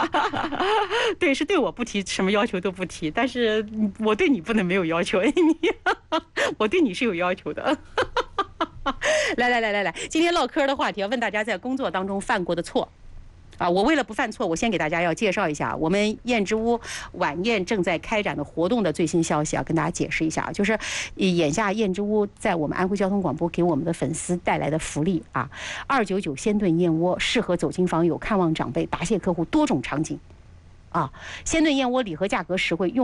对，是对我不提什么要求都不提，但是我对你不能没有要求，我对你是有要求的。来，今天唠嗑的话题要问大家在工作当中犯过的错。我为了不犯错，我先给大家要介绍一下我们燕之屋晚宴正在开展的活动的最新消息，跟大家解释一下，就是眼下燕之屋在我们安徽交通广播给我们的粉丝带来的福利299鲜炖燕窝，适合走亲访友、看望长辈、答谢客户多种场景。鲜炖燕窝礼盒价格实惠，用